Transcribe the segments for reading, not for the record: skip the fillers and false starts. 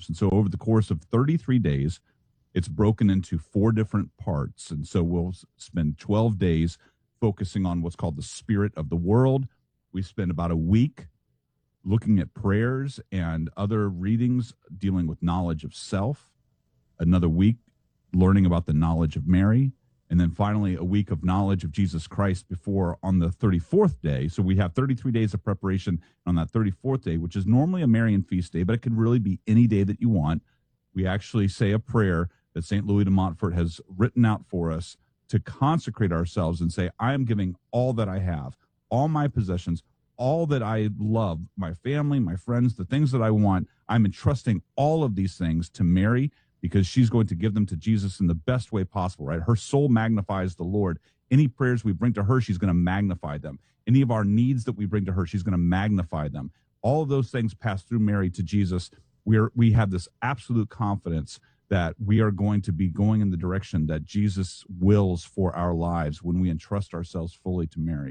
challenge. And so over the course of 33 days, it's broken into 4 different parts. And so we'll spend 12 days focusing on what's called the spirit of the world. We spend about a week looking at prayers and other readings dealing with knowledge of self. Another week learning about the knowledge of Mary. And then finally, a week of knowledge of Jesus Christ before on the 34th day. So we have 33 days of preparation on that 34th day, which is normally a Marian feast day, but it could really be any day that you want. We actually say a prayer that St. Louis de Montfort has written out for us to consecrate ourselves and say, I am giving all that I have, all my possessions, all that I love, my family, my friends, the things that I want. I'm entrusting all of these things to Mary, because she's going to give them to Jesus in the best way possible, right? Her soul magnifies the Lord. Any prayers we bring to her, she's going to magnify them. Any of our needs that we bring to her, she's going to magnify them. All of those things pass through Mary to Jesus. We have this absolute confidence that we are going to be going in the direction that Jesus wills for our lives when we entrust ourselves fully to Mary.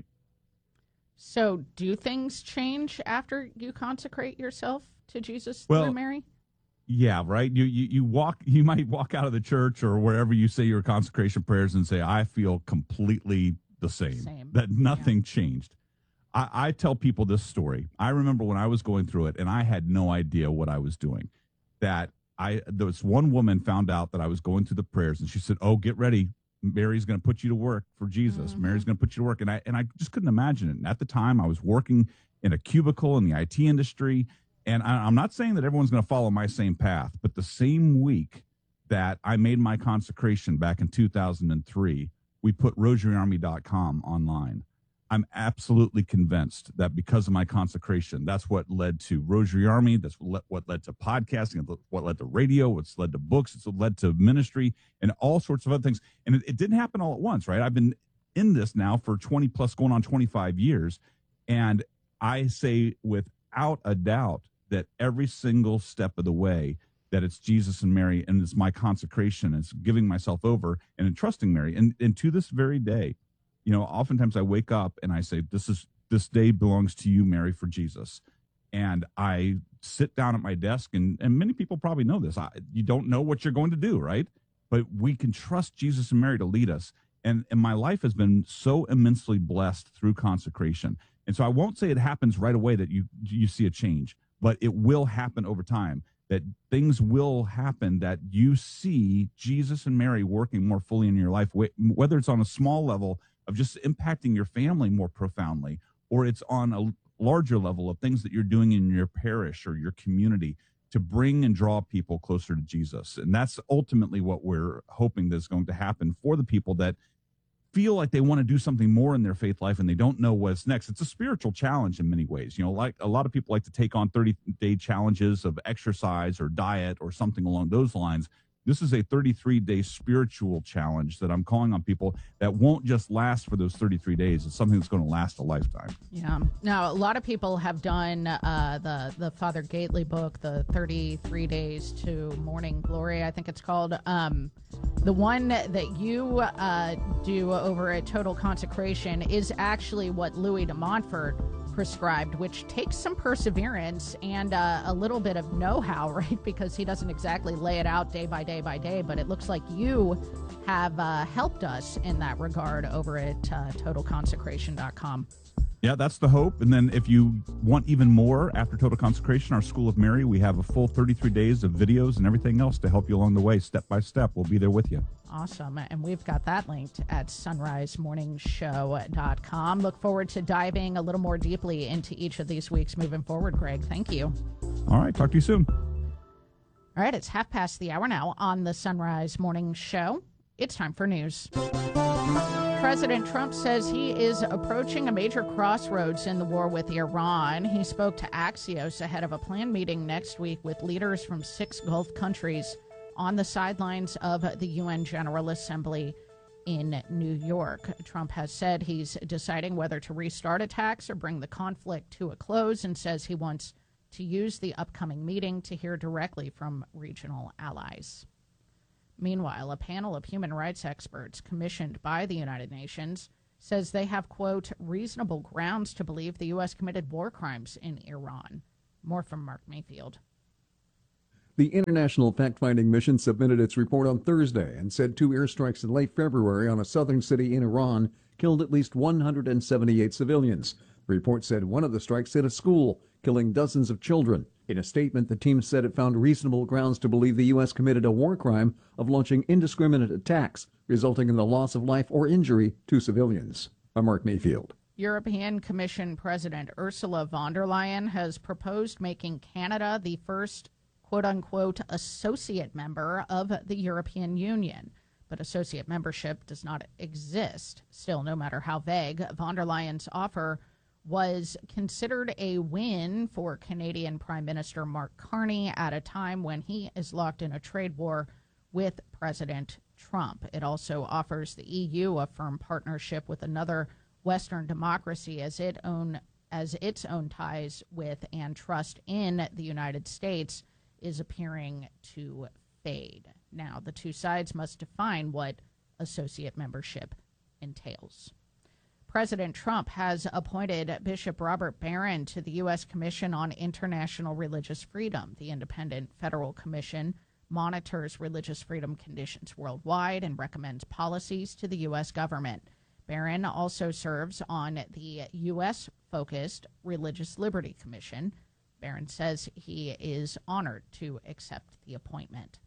So do things change after you consecrate yourself to Jesus through Mary? Yeah, right. You might walk out of the church or wherever you say your consecration prayers and say, I feel completely the same. That nothing changed. I tell people this story. I remember when I was going through it and I had no idea what I was doing. There was one woman found out that I was going through the prayers and she said, oh, get ready. Mary's going to put you to work for Jesus. Mm-hmm. Mary's going to put you to work. And I just couldn't imagine it. And at the time I was working in a cubicle in the IT industry. And I'm not saying that everyone's going to follow my same path, but the same week that I made my consecration back in 2003, we put rosaryarmy.com online. I'm absolutely convinced that because of my consecration, that's what led to Rosary Army. That's what led to podcasting, what led to radio, what's led to books, it's what led to ministry and all sorts of other things. And it didn't happen all at once, right? I've been in this now for 20 plus, going on 25 years. And I say without a doubt that every single step of the way that it's Jesus and Mary and it's my consecration, it's giving myself over and entrusting Mary. And to this very day, you know, oftentimes I wake up and I say, this day belongs to you, Mary, for Jesus. And I sit down at my desk and many people probably know this. You don't know what you're going to do, right? But we can trust Jesus and Mary to lead us. And my life has been so immensely blessed through consecration. And so I won't say it happens right away that you see a change, but it will happen over time, that things will happen that you see Jesus and Mary working more fully in your life, whether it's on a small level of just impacting your family more profoundly, or it's on a larger level of things that you're doing in your parish or your community to bring and draw people closer to Jesus. And that's ultimately what we're hoping that's going to happen for the people that feel like they want to do something more in their faith life and they don't know what's next. It's a spiritual challenge in many ways. You know, like a lot of people like to take on 30-day challenges of exercise or diet or something along those lines. This is a 33-day spiritual challenge that I'm calling on people that won't just last for those 33 days. It's something that's going to last a lifetime. Yeah. Now, a lot of people have done the Father Gately book, the 33 Days to Morning Glory, I think it's called. The one that you do over at Total Consecration is actually what Louis de Montfort prescribed, which takes some perseverance and a little bit of know-how, right? Because he doesn't exactly lay it out day by day by day, but it looks like you have helped us in that regard over at totalconsecration.com. Yeah, that's the hope. And then if you want even more after Total Consecration, our School of Mary, we have a full 33 days of videos and everything else to help you along the way, step by step. We'll be there with you. Awesome. And we've got that linked at sunrisemorningshow.com. Look forward to diving a little more deeply into each of these weeks moving forward, Greg. Thank you. All right. Talk to you soon. All right. It's 1:30 now on the Sunrise Morning Show. It's time for news. President Trump says he is approaching a major crossroads in the war with Iran. He spoke to Axios ahead of a planned meeting next week with leaders from 6 Gulf countries on the sidelines of the UN General Assembly in New York. Trump has said he's deciding whether to restart attacks or bring the conflict to a close, and says he wants to use the upcoming meeting to hear directly from regional allies. Meanwhile, a panel of human rights experts commissioned by the United Nations says they have, quote, reasonable grounds to believe the U.S. committed war crimes in Iran. More from Mark Mayfield. The International Fact-Finding Mission submitted its report on Thursday and said 2 airstrikes in late February on a southern city in Iran killed at least 178 civilians. The report said one of the strikes hit a school, killing dozens of children. In a statement, the team said it found reasonable grounds to believe the U.S. committed a war crime of launching indiscriminate attacks, resulting in the loss of life or injury to civilians. I'm Mark Mayfield. European Commission President Ursula von der Leyen has proposed making Canada the first quote-unquote associate member of the European Union. But associate membership does not exist. Still, no matter how vague, von der Leyen's offer was considered a win for Canadian Prime Minister Mark Carney at a time when he is locked in a trade war with President Trump. It also offers the EU a firm partnership with another Western democracy as its own ties with and trust in the United States is appearing to fade. Now, the two sides must define what associate membership entails. President Trump has appointed Bishop Robert Barron to the U.S. Commission on International Religious Freedom. The independent federal commission monitors religious freedom conditions worldwide and recommends policies to the U.S. government. Barron also serves on the U.S.-focused Religious Liberty Commission. Barron says he is honored to accept the appointment.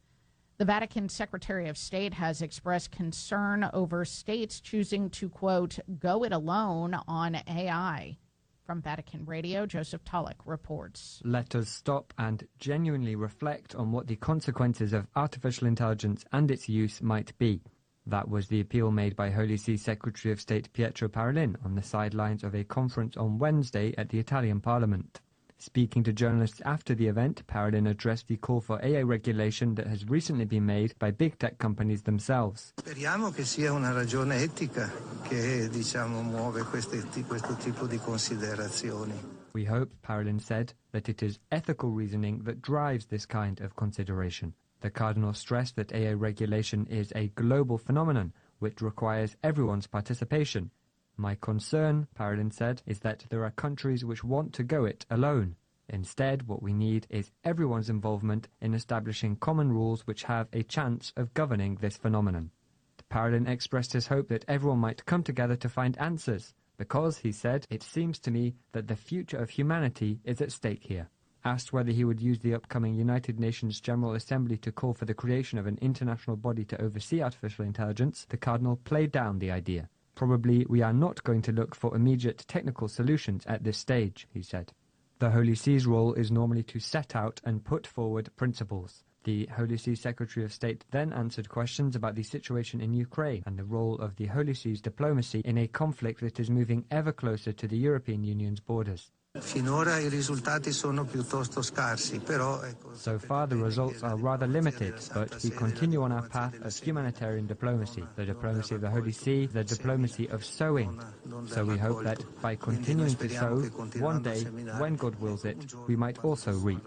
The Vatican Secretary of State has expressed concern over states choosing to, quote, go it alone on AI. From Vatican Radio, Joseph Tulloch reports. Let us stop and genuinely reflect on what the consequences of artificial intelligence and its use might be. That was the appeal made by Holy See Secretary of State Pietro Parolin on the sidelines of a conference on Wednesday at the Italian Parliament. Speaking to journalists after the event, Parolin addressed the call for AI regulation that has recently been made by big tech companies themselves. Speriamo che sia una ragione etica che, muove questo tipo di considerazioni. We hope, Parolin said, that it is ethical reasoning that drives this kind of consideration. The Cardinal stressed that AI regulation is a global phenomenon which requires everyone's participation. My concern, Parolin said, is that there are countries which want to go it alone. Instead, what we need is everyone's involvement in establishing common rules which have a chance of governing this phenomenon. Parolin expressed his hope that everyone might come together to find answers, because, he said, it seems to me that the future of humanity is at stake here. Asked whether he would use the upcoming United Nations General Assembly to call for the creation of an international body to oversee artificial intelligence, the Cardinal played down the idea. Probably we are not going to look for immediate technical solutions at this stage, he said. The Holy See's role is normally to set out and put forward principles. The Holy See Secretary of State then answered questions about the situation in Ukraine and the role of the Holy See's diplomacy in a conflict that is moving ever closer to the European Union's borders. Finora I risultati sono piuttosto scarsi, però So far the results are rather limited, but we continue on our path of humanitarian diplomacy, the diplomacy of the Holy See, the diplomacy of sowing. So we hope that by continuing to sow, one day, when God wills it, we might also reap.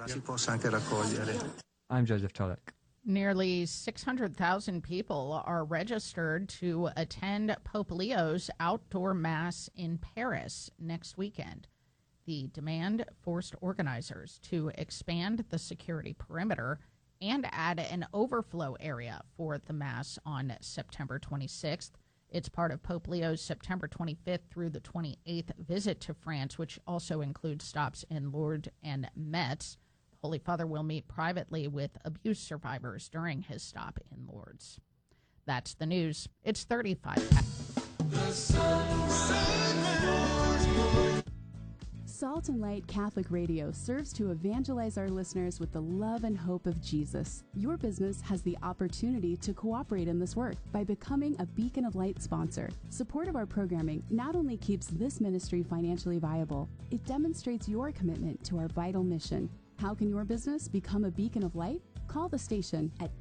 I'm Joseph Tulloch. Nearly 600,000 people are registered to attend Pope Leo's outdoor mass in Paris next weekend. The demand forced organizers to expand the security perimeter and add an overflow area for the Mass on September 26th. It's part of Pope Leo's September 25th through the 28th visit to France, which also includes stops in Lourdes and Metz. The Holy Father will meet privately with abuse survivors during his stop in Lourdes. That's the news. It's 35 past. Salt and Light Catholic Radio serves to evangelize our listeners with the love and hope of Jesus. Your business has the opportunity to cooperate in this work by becoming a Beacon of Light sponsor. Support of our programming not only keeps this ministry financially viable, it demonstrates your commitment to our vital mission. How can your business become a Beacon of Light? Call the station at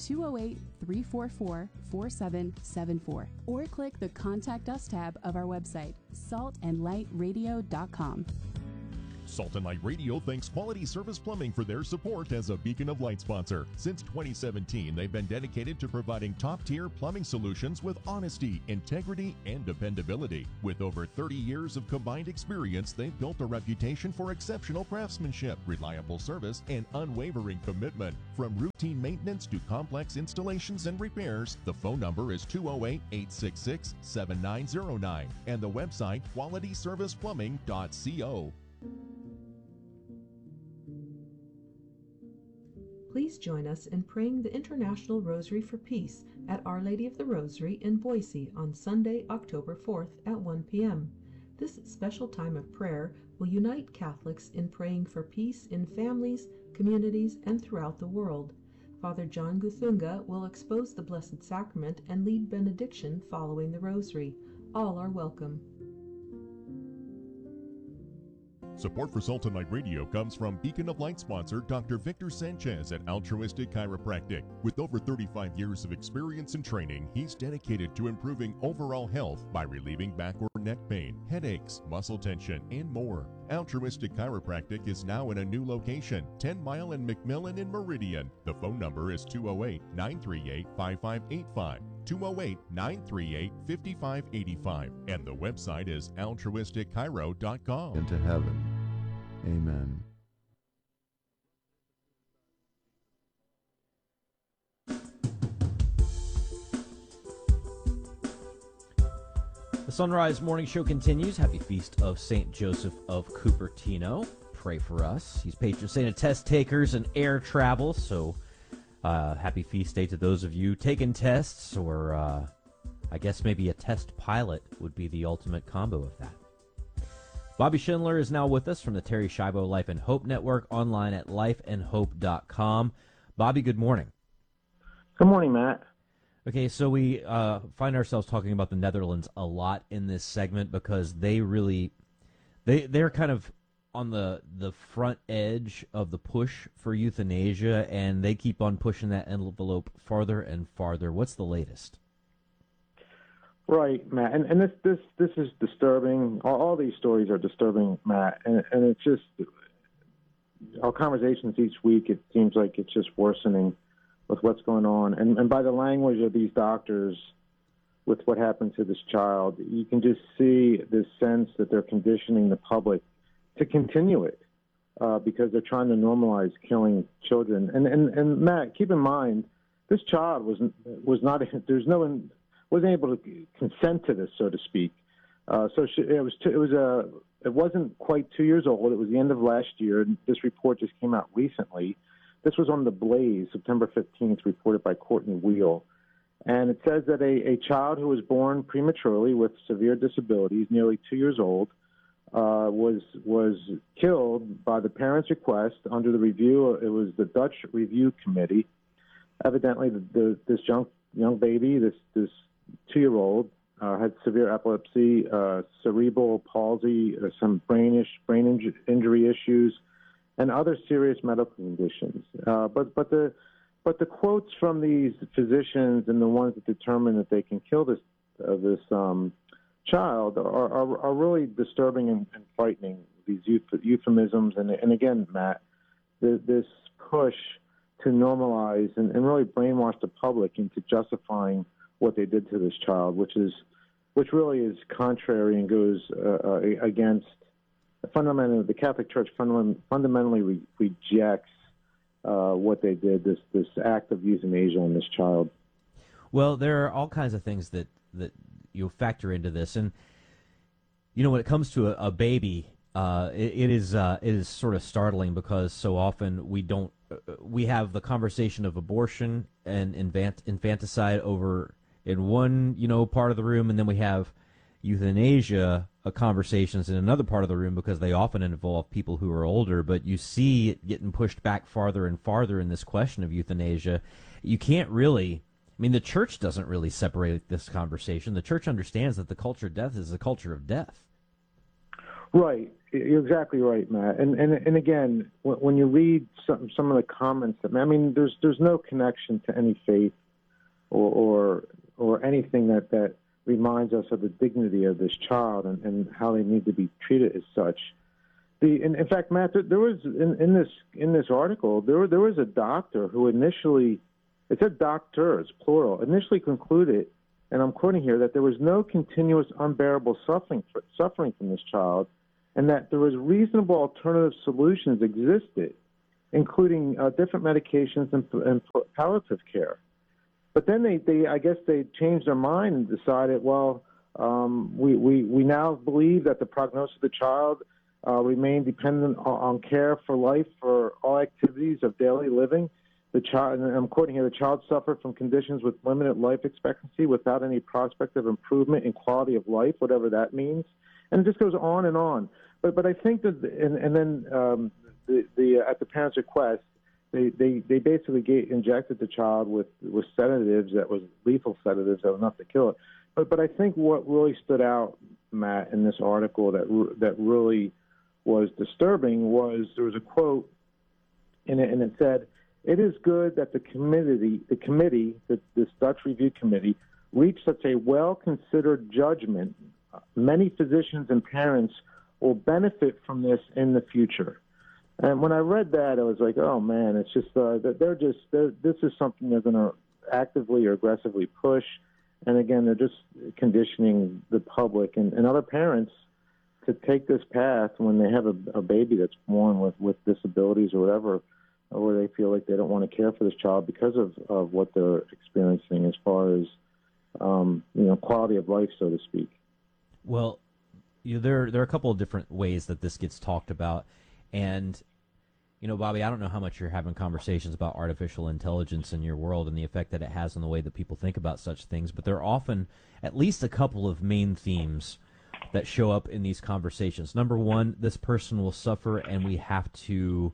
208-344-4774 or click the Contact Us tab of our website, saltandlightradio.com. Salt and Light Radio thanks Quality Service Plumbing for their support as a Beacon of Light sponsor. Since 2017, they've been dedicated to providing top-tier plumbing solutions with honesty, integrity, and dependability. With over 30 years of combined experience, they've built a reputation for exceptional craftsmanship, reliable service, and unwavering commitment. From routine maintenance to complex installations and repairs, the phone number is 208-866-7909 and the website qualityserviceplumbing.co. Please join us in praying the International Rosary for Peace at Our Lady of the Rosary in Boise on Sunday, October 4th at 1 p.m. This special time of prayer will unite Catholics in praying for peace in families, communities, and throughout the world. Father John Guthunga will expose the Blessed Sacrament and lead benediction following the Rosary. All are welcome. Support for Salt and Light Radio comes from Beacon of Light sponsor Dr. Victor Sanchez at Altruistic Chiropractic. With over 35 years of experience and training, he's dedicated to improving overall health by relieving back or neck pain, headaches, muscle tension, and more. Altruistic Chiropractic is now in a new location, 10 Mile and McMillan in Meridian. The phone number is 208-938-5585. 208-938-5585, and the website is altruisticchiro.com. Into heaven. Amen. The Sunrise Morning Show continues. Happy Feast of St. Joseph of Cupertino. Pray for us. He's patron saint of test takers and air travel, so happy feast day to those of you taking tests, or I guess maybe a test pilot would be the ultimate combo of that. Bobby Schindler is now with us from the Terry Schiavo Life and Hope Network, online at lifeandhope.com. Bobby, good morning. Good morning, Matt. Okay, so we find ourselves talking about the Netherlands a lot in this segment because they're kind of on the front edge of the push for euthanasia, and they keep on pushing that envelope farther and farther. What's the latest? Right, Matt, and this is disturbing. All these stories are disturbing, Matt, and it's just our conversations each week. It seems like it's just worsening with what's going on, and by the language of these doctors, with what happened to this child, you can just see this sense that they're conditioning the public to continue it because they're trying to normalize killing children. And Matt, keep in mind, this child wasn't able to consent to this, so to speak. It wasn't quite 2 years old. It was the end of last year. This report just came out recently. This was on The Blaze, September 15th, reported by Courtney Wheel. And it says that a child who was born prematurely with severe disabilities, nearly 2 years old, was killed by the parents' request under the review. It was the Dutch Review Committee. Evidently, this young baby, this 2-year-old, had severe epilepsy, cerebral palsy, some brain injury issues, and other serious medical conditions. But the quotes from these physicians and the ones that determine that they can kill this child are really disturbing and frightening. These euphemisms and again, Matt, this push to normalize and really brainwash the public into justifying what they did to this child, which really is contrary and goes against fundamentally the Catholic Church fundamentally rejects what they did, this act of euthanasia on this child. Well, there are all kinds of things that you'll factor into this, and when it comes to a baby, it is sort of startling because so often we have the conversation of abortion and infanticide over in one part of the room, and then we have euthanasia conversations in another part of the room because they often involve people who are older. But you see it getting pushed back farther and farther in this question of euthanasia. You can't really. The church doesn't really separate this conversation. The church understands that the culture of death is a culture of death. Right. You're exactly right, Matt. And again, when you read some of the comments, there's no connection to any faith or anything that reminds us of the dignity of this child and how they need to be treated as such. In fact, Matt, there was in this article there was a doctor who initially, it said doctors plural, initially concluded, and I'm quoting here, that there was no continuous unbearable suffering from this child, and that there was reasonable alternative solutions existed, including different medications and palliative care. But then I guess they changed their mind and decided, well, we now believe that the prognosis of the child remain dependent on care for life for all activities of daily living. The child, and I'm quoting here, the child suffered from conditions with limited life expectancy without any prospect of improvement in quality of life, whatever that means. And it just goes on and on. But I think that, and then at the parents' request, they basically injected the child with sedatives that was lethal sedatives that were enough to kill it. But I think what really stood out, Matt, in this article that really was disturbing was there was a quote in it, and it said, "It is good that this Dutch Review Committee, reached such a well-considered judgment. Many physicians and parents will benefit from this in the future." And when I read that, I was like, "Oh man, it's just this is something they're going to actively or aggressively push." And again, they're just conditioning the public and other parents to take this path when they have a baby that's born with disabilities or whatever, or they feel like they don't want to care for this child because of what they're experiencing as far as quality of life, so to speak. Well, there are a couple of different ways that this gets talked about, and Bobby, I don't know how much you're having conversations about artificial intelligence in your world and the effect that it has on the way that people think about such things, but there are often at least a couple of main themes that show up in these conversations. Number one, this person will suffer, and we have to,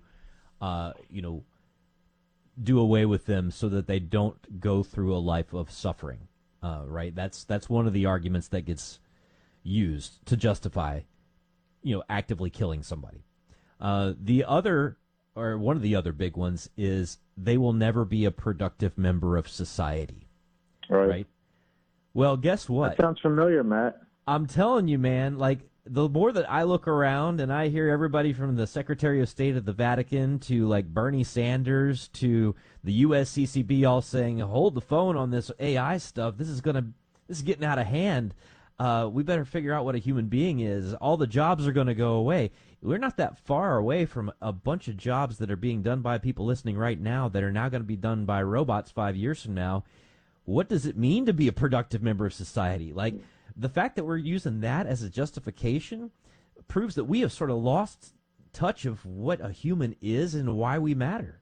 do away with them so that they don't go through a life of suffering. Right? That's one of the arguments that gets used to justify, actively killing somebody. The other, or one of the other big ones, is they will never be a productive member of society. Right? Well, guess what? That sounds familiar, Matt. I'm telling you, man, like, the more that I look around and I hear everybody from the Secretary of State of the Vatican to, like, Bernie Sanders to the USCCB all saying, hold the phone on this AI stuff. This is getting out of hand. We better figure out what a human being is. All the jobs are going to go away. We're not that far away from a bunch of jobs that are being done by people listening right now that are now going to be done by robots 5 years from now. What does it mean to be a productive member of society? Like, the fact that we're using that as a justification proves that we have sort of lost touch of what a human is and why we matter.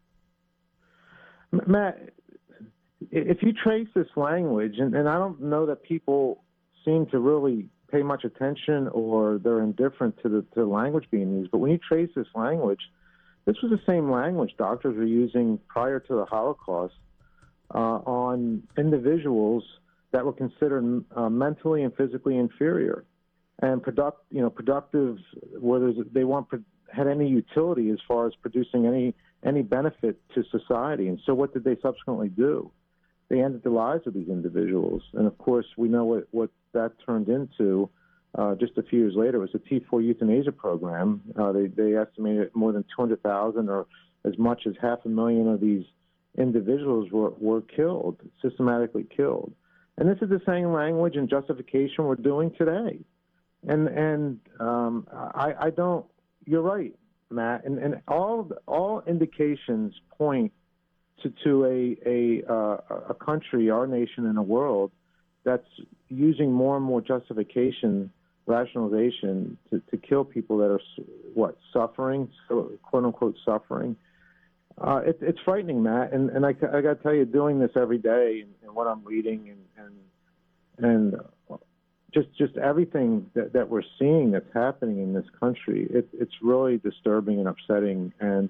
Matt, if you trace this language, and I don't know that people seem to really pay much attention or they're indifferent to the language being used, but when you trace this language, this was the same language doctors were using prior to the Holocaust on individuals that were considered mentally and physically inferior and productive, whether they had any utility as far as producing any benefit to society. And so what did they subsequently do? They ended the lives of these individuals. And of course, we know what that turned into just a few years later. It was the T4 euthanasia program. They estimated more than 200,000 or as much as 500,000 of these individuals were killed, systematically killed. And this is the same language and justification we're doing today. And I don't. You're right, Matt. And all indications point to a country, our nation, and a world that's using more and more justification, rationalization to kill people that are suffering, quote unquote suffering. It's frightening, Matt, and I got to tell you, doing this every day and what I'm reading and just everything that we're seeing that's happening in this country, it's really disturbing and upsetting. And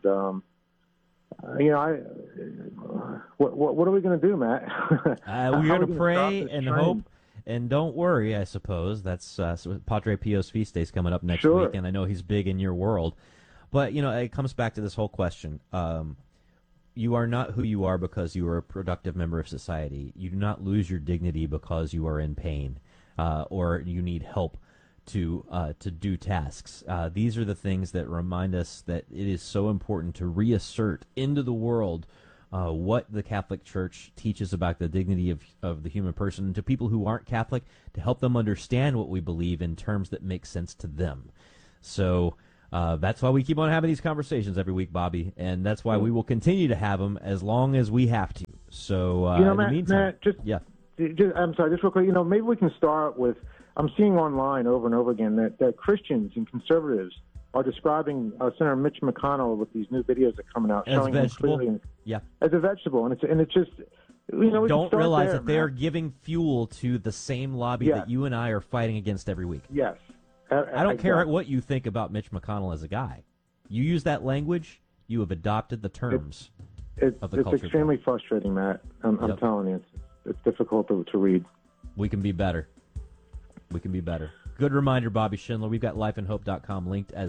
what are we going to do, Matt? We're going to pray and hope. And don't worry, I suppose. That's Padre Pio's feast day is coming up next week, and I know he's big in your world. But, it comes back to this whole question. You are not who you are because you are a productive member of society. You do not lose your dignity because you are in pain or you need help to do tasks. These are the things that remind us that it is so important to reassert into the world what the Catholic Church teaches about the dignity of the human person, and to people who aren't Catholic, to help them understand what we believe in terms that make sense to them. So that's why we keep on having these conversations every week, Bobby, and that's why we will continue to have them as long as we have to. So Matt, in the meantime, I'm sorry, just real quick. Maybe we can start with, I'm seeing online over and over again that Christians and conservatives are describing Senator Mitch McConnell with these new videos that are coming out, as showing him clearly as a vegetable, and it's just we don't realize that they man. are giving fuel to the same lobby that you and I are fighting against every week. Yes, I don't care what you think about Mitch McConnell as a guy. You use that language, you have adopted the terms of the culture. It's extremely frustrating, Matt. I'm telling you, it's difficult to read. We can be better. We can be better. Good reminder, Bobby Schindler. We've got lifeandhope.com linked at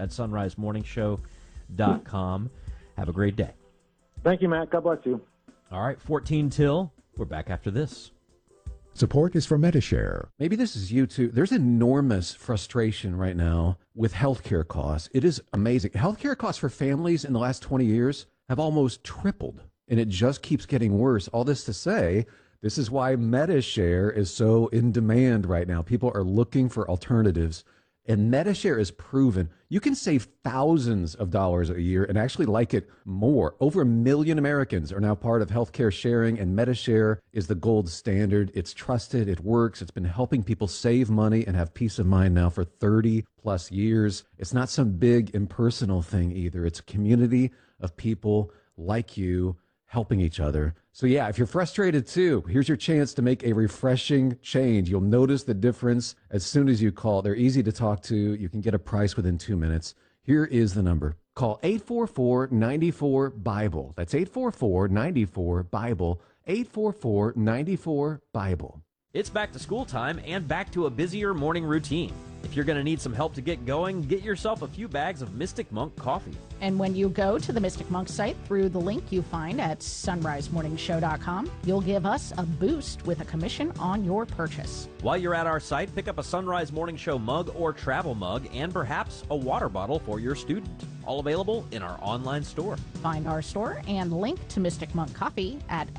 sunrisemorningshow.com. Have a great day. Thank you, Matt. God bless you. All right, 14 till. We're back after this. Support is for Medi-Share. Maybe this is you too. There's enormous frustration right now with healthcare costs. It is amazing. Healthcare costs for families in the last 20 years have almost tripled, and it just keeps getting worse. All this to say, this is why Medi-Share is so in demand right now. People are looking for alternatives, and Medi-Share is proven. You can save thousands of dollars a year and actually like it more. Over 1 million Americans are now part of healthcare sharing, and Medi-Share is the gold standard. It's trusted. It works. It's been helping people save money and have peace of mind now for 30 plus years. It's not some big impersonal thing either. It's a community of people like you helping each other. So yeah, if you're frustrated too, here's your chance to make a refreshing change. You'll notice the difference as soon as you call. They're easy to talk to. You can get a price within 2 minutes. Here is the number. Call 844-94-BIBLE. That's 844-94-BIBLE. 844-94-BIBLE. It's back to school time and back to a busier morning routine. If you're going to need some help to get going, get yourself a few bags of Mystic Monk coffee. And when you go to the Mystic Monk site through the link you find at sunrisemorningshow.com, you'll give us a boost with a commission on your purchase. While you're at our site, pick up a Sunrise Morning Show mug or travel mug and perhaps a water bottle for your student. All available in our online store. Find our store and link to Mystic Monk Coffee at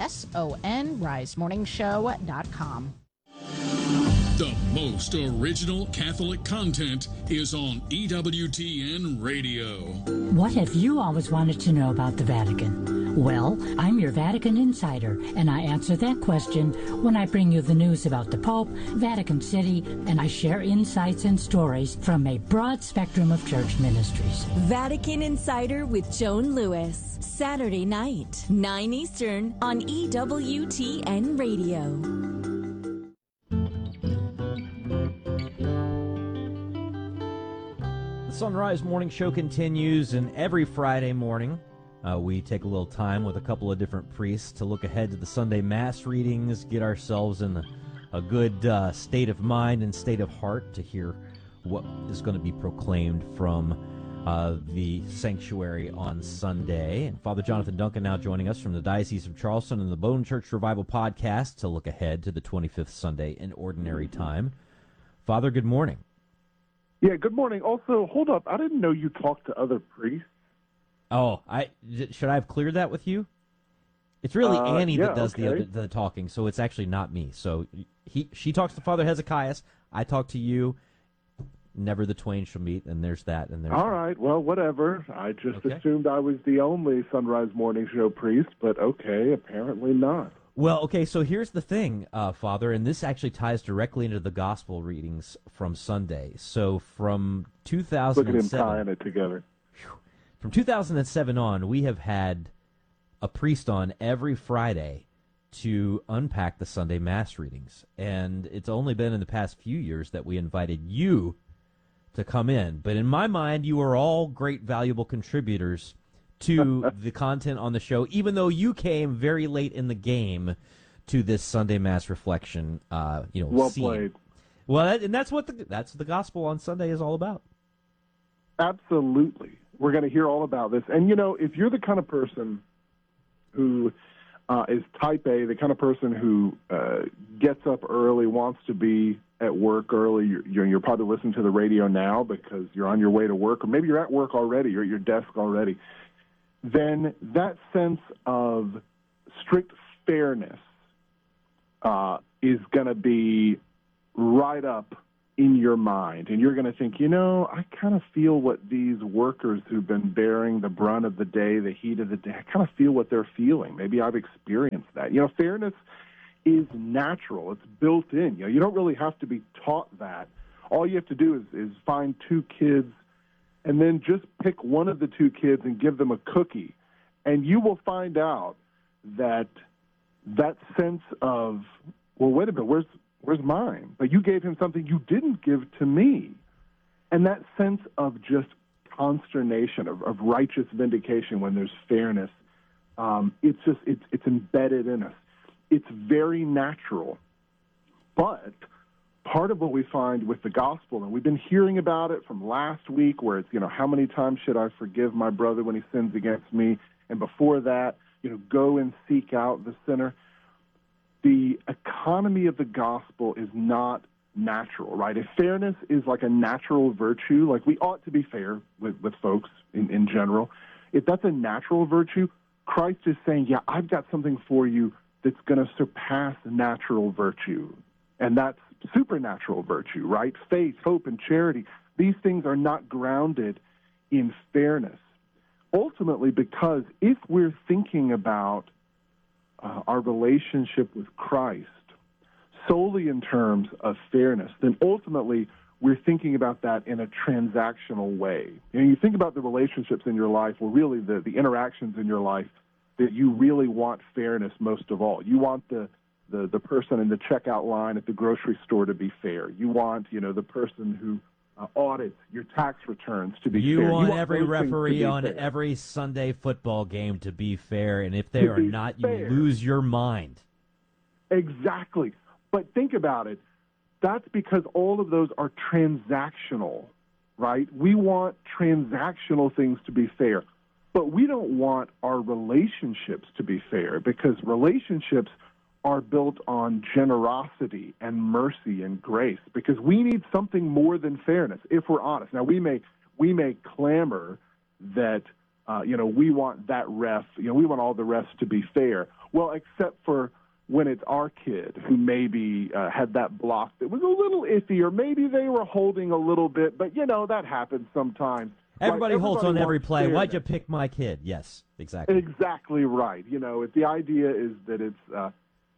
sonrisemorningshow.com. The most original Catholic content is on EWTN Radio. What have you always wanted to know about the Vatican? Well, I'm your Vatican insider, and I answer that question when I bring you the news about the Pope, Vatican City, and I share insights and stories from a broad spectrum of church ministries. Vatican Insider with Joan Lewis, Saturday night, 9 Eastern on EWTN Radio. The Sunrise Morning Show continues, and every Friday morning we take a little time with a couple of different priests to look ahead to the Sunday Mass readings, get ourselves in a good state of mind and state of heart to hear what is going to be proclaimed from the sanctuary on Sunday. And Father Jonathan Duncan now joining us from the Diocese of Charleston and the Bone Church Revival podcast to look ahead to the 25th Sunday in Ordinary Time. Father, good morning. Yeah, good morning. Also, hold up. I didn't know you talked to other priests. Oh, should I have cleared that with you? It's really Annie that does the talking, so it's actually not me. So she talks to Father Hezekias. I talk to you. Never the twain shall meet, and there's that. And there's all right. Well, whatever. I just assumed I was the only Sunrise Morning Show priest, but okay, apparently not. Well, okay, so here's the thing, Father, and this actually ties directly into the gospel readings from Sunday. So from 2007... Look at him tying it together. From 2007 on, we have had a priest on every Friday to unpack the Sunday Mass readings. And it's only been in the past few years that we invited you to come in. But in my mind, you are all great, valuable contributors to the content on the show, even though you came very late in the game to this Sunday Mass reflection. Well scene. Played. Well, that's what the gospel on Sunday is all about. Absolutely, we're going to hear all about this. And if you're the kind of person who is type A, the kind of person who gets up early, wants to be at work early. You're probably listening to the radio now because you're on your way to work, or maybe you're at work already, you're at your desk already. Then that sense of strict fairness is going to be right up in your mind, and you're going to think, I kind of feel what these workers who've been bearing the brunt of the day, the heat of the day, I kind of feel what they're feeling. Maybe I've experienced that. Fairness is natural. It's built in. You don't really have to be taught that. All you have to do is find two kids and then just pick one of the two kids and give them a cookie, and you will find out that sense of, well, wait a minute, where's mine? But you gave him something you didn't give to me. And that sense of just consternation, of righteous vindication when there's fairness, it's embedded in us. It's very natural. But part of what we find with the gospel, and we've been hearing about it from last week, where it's, how many times should I forgive my brother when he sins against me? And before that, go and seek out the sinner. The economy of the gospel is not natural, right? If fairness is like a natural virtue, like we ought to be fair with folks in general, if that's a natural virtue, Christ is saying, yeah, I've got something for you that's going to surpass natural virtue. And that's supernatural virtue, right? Faith, hope, and charity. These things are not grounded in fairness. Ultimately, because if we're thinking about our relationship with Christ solely in terms of fairness, then ultimately we're thinking about that in a transactional way. You think about the relationships in your life, or really the interactions in your life that you really want fairness most of all. You want the person in the checkout line at the grocery store to be fair. You want, the person who audits your tax returns to be fair. You want every referee on every Sunday football game to be fair, and if they are not, you lose your mind. Exactly. But think about it. That's because all of those are transactional, right? We want transactional things to be fair, but we don't want our relationships to be fair, because relationships are built on generosity and mercy and grace, because we need something more than fairness, if we're honest. Now, we may clamor that, we want that ref, we want all the refs to be fair. Well, except for when it's our kid who maybe had that block that was a little iffy, or maybe they were holding a little bit, but, that happens sometimes. Everybody holds on every play. Fairness. Why'd you pick my kid? Yes, exactly. Exactly right. The idea is that it's,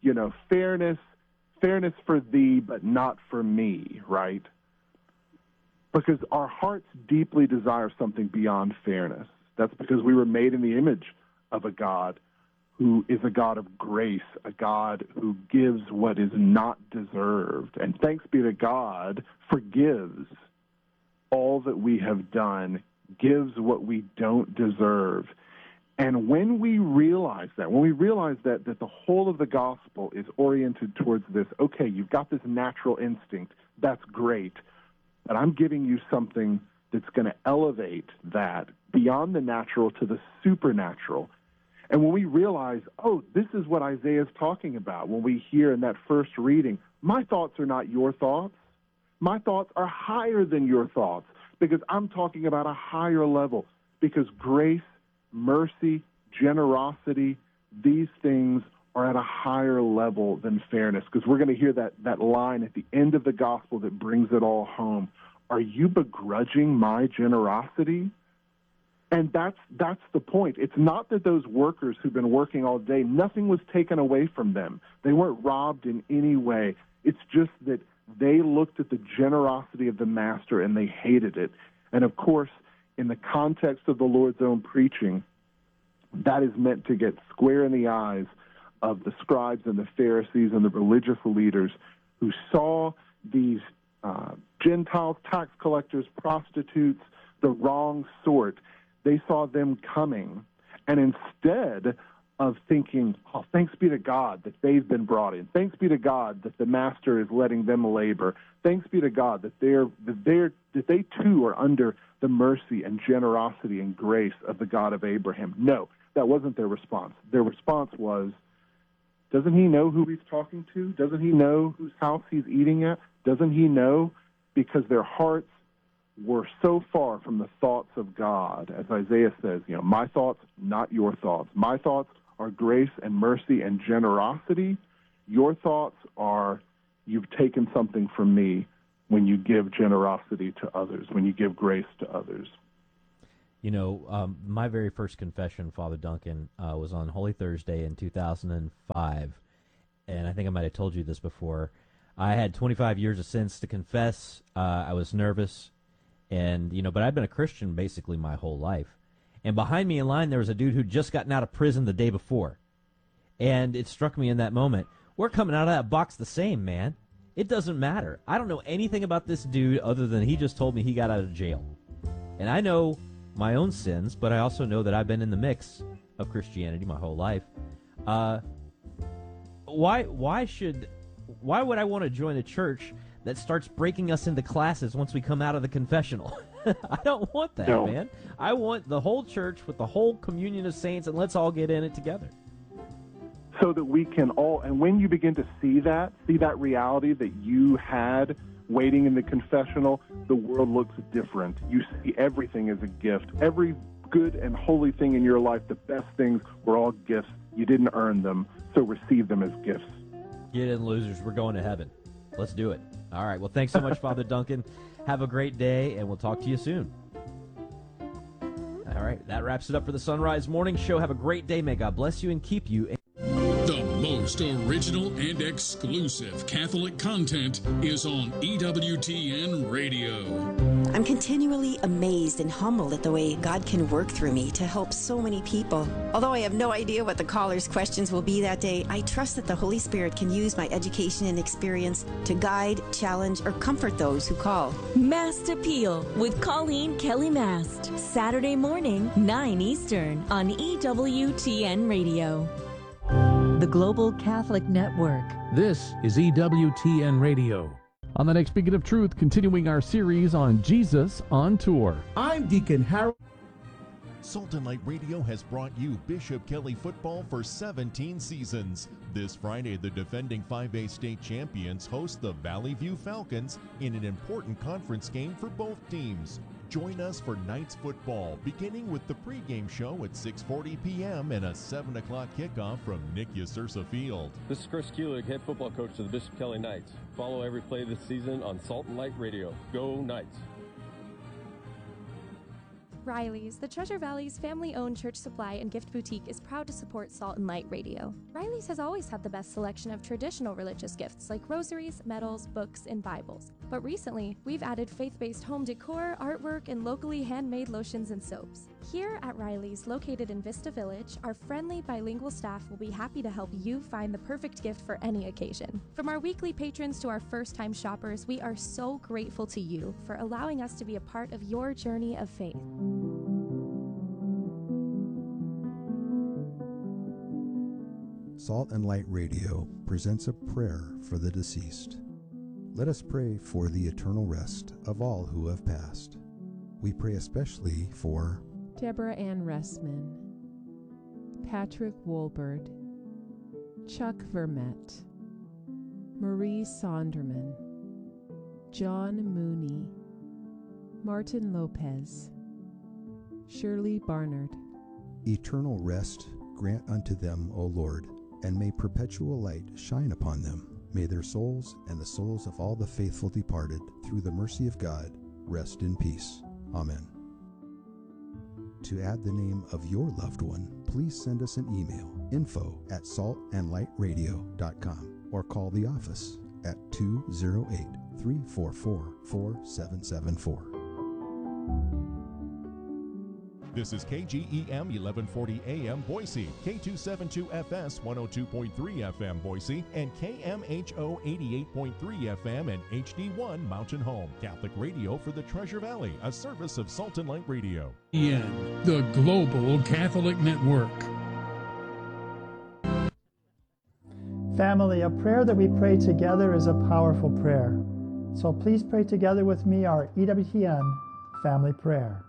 fairness for thee, but not for me, right? Because our hearts deeply desire something beyond fairness. That's because we were made in the image of a God who is a God of grace, a God who gives what is not deserved. And thanks be to God, forgives all that we have done, gives what we don't deserve. And when we realize that, that the whole of the gospel is oriented towards this, okay, you've got this natural instinct, that's great, but I'm giving you something that's going to elevate that beyond the natural to the supernatural. And when we realize, oh, this is what Isaiah is talking about, when we hear in that first reading, my thoughts are not your thoughts. My thoughts are higher than your thoughts, because I'm talking about a higher level, because grace, mercy, generosity, these things are at a higher level than fairness, because we're going to hear that line at the end of the gospel that brings it all home. Are you begrudging my generosity? And that's the point. It's not that those workers who've been working all day, nothing was taken away from them. They weren't robbed in any way. It's just that they looked at the generosity of the master and they hated it. And of course, in the context of the Lord's own preaching, that is meant to get square in the eyes of the scribes and the Pharisees and the religious leaders who saw these Gentiles, tax collectors, prostitutes, the wrong sort. They saw them coming, and instead of thinking, oh, thanks be to God that they've been brought in, thanks be to God that the master is letting them labor, thanks be to God that they too are under the mercy and generosity and grace of the God of Abraham. No, that wasn't their response. Their response was, Doesn't he know who he's talking to? Doesn't he know whose house he's eating at? Doesn't he know? Because their hearts were so far from the thoughts of God. As Isaiah says, my thoughts, not your thoughts. My thoughts are grace and mercy and generosity. Your thoughts are you've taken something from me when you give generosity to others, when you give grace to others. My very first confession, Father Duncan, was on Holy Thursday in 2005, and I think I might have told you this before. I had 25 years of sins to confess. I was nervous, but I'd been a Christian basically my whole life. And behind me in line, there was a dude who'd just gotten out of prison the day before, and it struck me in that moment, we're coming out of that box the same, man. It doesn't matter. I don't know anything about this dude other than he just told me he got out of jail. And I know my own sins, but I also know that I've been in the mix of Christianity my whole life. Why would I want to join a church that starts breaking us into classes once we come out of the confessional? I don't want that, man. I want the whole church with the whole communion of saints, and let's all get in it together. So that we can all, and when you begin to see that reality that you had waiting in the confessional, the world looks different. You see everything as a gift. Every good and holy thing in your life, the best things, were all gifts. You didn't earn them, so receive them as gifts. Get in, losers. We're going to heaven. Let's do it. All right. Well, thanks so much, Father Duncan. Have a great day, and we'll talk to you soon. All right. That wraps it up for the Sunrise Morning Show. Have a great day. May God bless you and keep you. The most original and exclusive Catholic content is on EWTN Radio. I'm continually amazed and humbled at the way God can work through me to help so many people. Although I have no idea what the callers' questions will be that day, I trust that the Holy Spirit can use my education and experience to guide, challenge, or comfort those who call. Mast Appeal with Colleen Kelly Mast. Saturday morning, 9 Eastern on EWTN Radio. The Global Catholic Network. This is EWTN Radio. On the next Beacon of Truth, continuing our series on Jesus on Tour. I'm Deacon Harold. Salt and Light Radio has brought you Bishop Kelly football for 17 seasons. This Friday, the defending 5A state champions host the Valley View Falcons in an important conference game for both teams. Join us for Knights football, beginning with the pregame show at 6:40 p.m. and a 7 o'clock kickoff from Nick Yasursa Field. This is Chris Kulig, head football coach of the Bishop Kelly Knights. Follow every play this season on Salt and Light Radio. Go Knights! Riley's, the Treasure Valley's family-owned church supply and gift boutique, is proud to support Salt and Light Radio. Riley's has always had the best selection of traditional religious gifts like rosaries, medals, books, and Bibles. But recently, we've added faith-based home decor, artwork, and locally handmade lotions and soaps. Here at Riley's, located in Vista Village, our friendly bilingual staff will be happy to help you find the perfect gift for any occasion. From our weekly patrons to our first-time shoppers, we are so grateful to you for allowing us to be a part of your journey of faith. Salt and Light Radio presents a prayer for the deceased. Let us pray for the eternal rest of all who have passed. We pray especially for Deborah Ann Ressman, Patrick Wolbert, Chuck Vermette, Marie Sonderman, John Mooney, Martin Lopez, Shirley Barnard. Eternal rest grant unto them, O Lord, and may perpetual light shine upon them. May their souls and the souls of all the faithful departed, through the mercy of God, rest in peace. Amen. To add the name of your loved one, please send us an email, info@saltandlightradio.com, or call the office at 208-344-4774. This is KGEM 1140 AM Boise, K272FS 102.3 FM Boise, and KMHO 88.3 FM and HD1 Mountain Home. Catholic radio for the Treasure Valley, a service of Salt and Light Radio. The Global Catholic Network. Family, a prayer that we pray together is a powerful prayer. So please pray together with me our EWTN family prayer.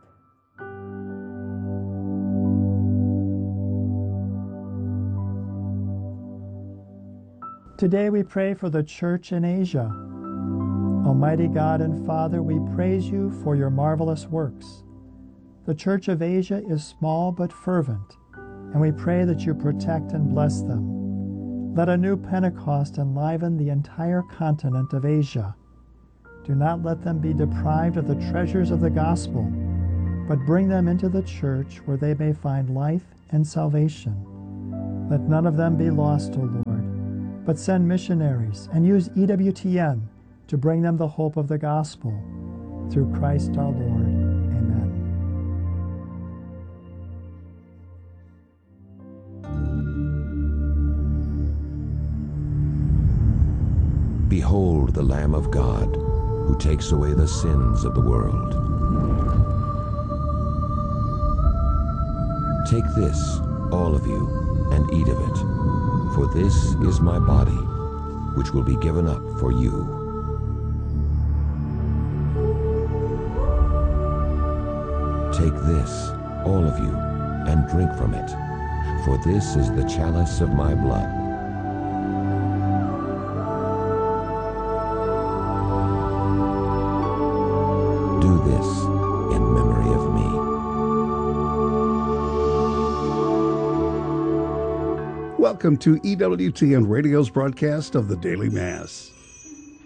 Today we pray for the Church in Asia. Almighty God and Father, we praise you for your marvelous works. The Church of Asia is small but fervent, and we pray that you protect and bless them. Let a new Pentecost enliven the entire continent of Asia. Do not let them be deprived of the treasures of the gospel, but bring them into the church where they may find life and salvation. Let none of them be lost, O Lord, but send missionaries and use EWTN to bring them the hope of the gospel. Through Christ our Lord. Amen. Behold the Lamb of God, who takes away the sins of the world. Take this, all of you, and eat of it, for this is my body, which will be given up for you. Take this, all of you, and drink from it, for this is the chalice of my blood. Do this in memory of me. Welcome to EWTN Radio's broadcast of the Daily Mass.